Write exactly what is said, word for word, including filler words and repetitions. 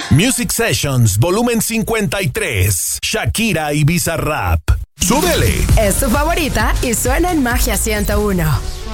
Music Sessions, volumen cincuenta y tres. Shakira y Bizarrap. ¡Súbele! Es tu favorita y suena en Magia ciento uno.